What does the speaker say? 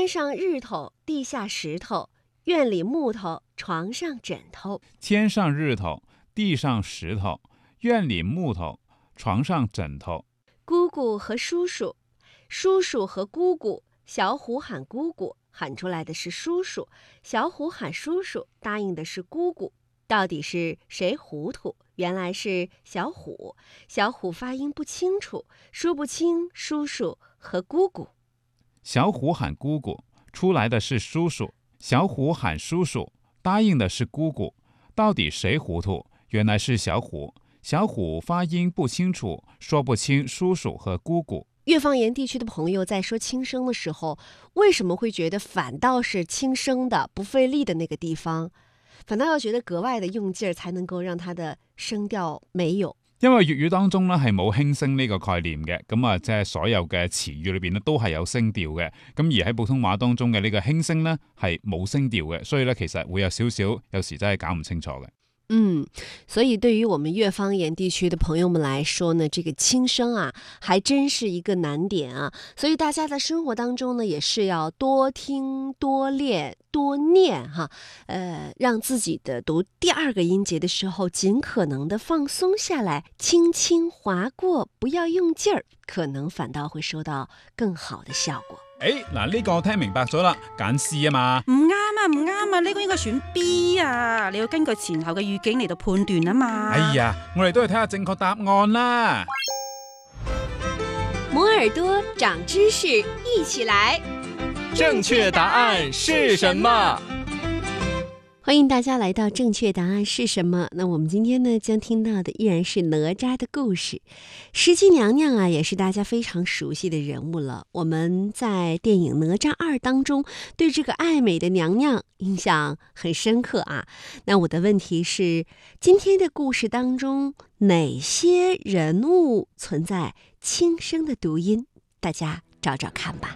天上日头，地下石头，院里木头，床上枕头。 天上日头，地上石头，院里木头，床上枕头。 姑姑和叔叔，叔叔和姑姑，小虎喊姑姑，喊出来的是叔叔；小虎喊叔叔，答应的是姑姑。到底是谁糊涂？原来是小虎。小虎发音不清楚，说不清叔叔和姑姑。 小虎喊姑姑，出来的是叔叔；小虎喊叔叔，答应的是姑姑。到底谁糊涂？原来是小虎。小虎发音不清楚，说不清叔叔和姑姑。 粤方言地区的朋友在说轻声的时候，为什么会觉得反倒是轻声的不费力的那个地方，反倒要覺得格外的用勁，才能夠讓它的聲調美有？ 因為粵語當中咧係冇輕聲呢個概念嘅，咁啊即係所有嘅詞語裏邊咧都係有聲調嘅，咁而喺普通話當中嘅呢個輕聲咧係冇聲調嘅，所以咧其實會有少少有時真係搞唔清楚嘅。 所以對於我們粵方言地區的朋友們來說呢，這個輕聲啊，還真是一個難點啊。所以大家在生活當中呢，也是要多聽、多練、多念哈，讓自己的讀第二個音節的時候，盡可能的放鬆下來，輕輕劃過，不要用勁兒，可能反倒會收到更好的效果。 嗱，呢個聽明白咗啦，揀 C 啊嘛。 唔啱啊，呢個應該選 B 啊，你要根據前後嘅語境嚟到判斷啊嘛。 哎呀，我哋都係睇下正確答案啦。 磨耳朵長知識，一起來。 正確答案是什麼？ 歡迎大家來到正確答案是什麼？那我們今天呢將聽到的依然是哪吒的故事。石矶娘娘啊也是大家非常熟悉的人物了，我們在電影哪吒2當中對這個愛美的娘娘印象很深刻啊。那我的問題是，今天的故事當中哪些人物存在輕聲的讀音？大家找找看吧。